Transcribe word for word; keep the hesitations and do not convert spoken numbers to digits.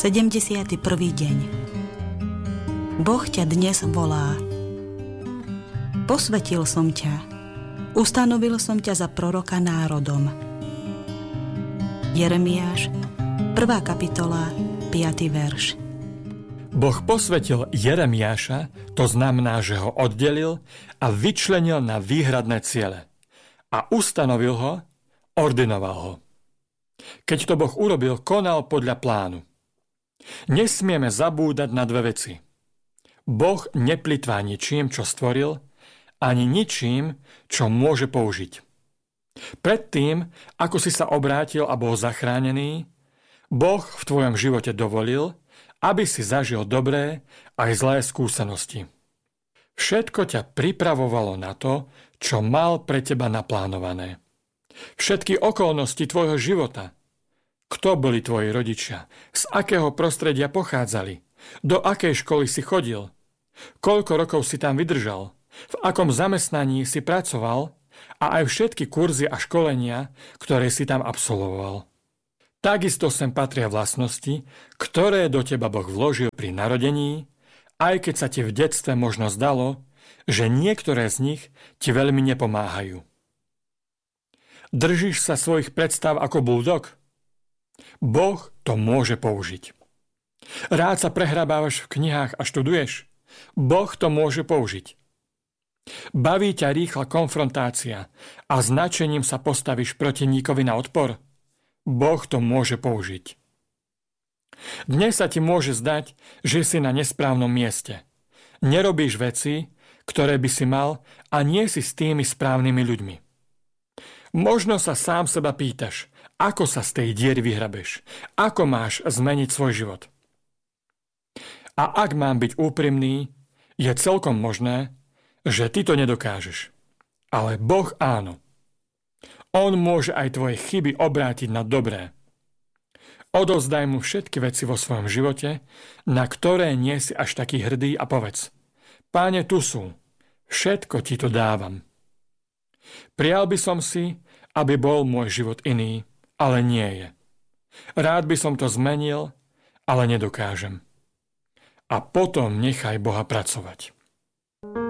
sedemdesiaty prvý deň. Boh ťa dnes volá. Posvetil som ťa. Ustanovil som ťa za proroka národom. Jeremiáš, prvá kapitola, piaty verš. Boh posvetil Jeremiáša, to znamená, že ho oddelil a vyčlenil na výhradné ciele. A ustanovil ho, ordinoval ho. Keď to Boh urobil, konal podľa plánu. Nesmieme zabúdať na dve veci. Boh neplitvá ničím, čo stvoril, ani ničím, čo môže použiť. Predtým, ako si sa obrátil a bol zachránený, Boh v tvojom živote dovolil, aby si zažil dobré aj zlé skúsenosti. Všetko ťa pripravovalo na to, čo mal pre teba naplánované. Všetky okolnosti tvojho života. Kto boli tvoji rodičia? Z akého prostredia pochádzali? Do akej školy si chodil? Koľko rokov si tam vydržal? V akom zamestnaní si pracoval? A aj všetky kurzy a školenia, ktoré si tam absolvoval. Takisto sem patria vlastnosti, ktoré do teba Boh vložil pri narodení, aj keď sa ti v detstve možno zdalo, že niektoré z nich ti veľmi nepomáhajú. Držíš sa svojich predstav ako buldog? Boh to môže použiť. Rád sa prehrabávaš v knihách a študuješ? Boh to môže použiť. Baví ťa rýchla konfrontácia a značením sa postavíš protivníkovi na odpor? Boh to môže použiť. Dnes sa ti môže zdať, že si na nesprávnom mieste. Nerobíš veci, ktoré by si mal a nie si s tými správnymi ľuďmi. Možno sa sám seba pýtaš, ako sa z tej diery vyhrabeš, ako máš zmeniť svoj život. A ak mám byť úprimný, je celkom možné, že ty to nedokážeš. Ale Boh áno. On môže aj tvoje chyby obrátiť na dobré. Odovzdaj mu všetky veci vo svojom živote, na ktoré nie si až taký hrdý a povedz: Páne, tu sú, všetko ti to dávam. Prial by som si, aby bol môj život iný, ale nie je. Rád by som to zmenil, ale nedokážem. A potom nechaj Boha pracovať.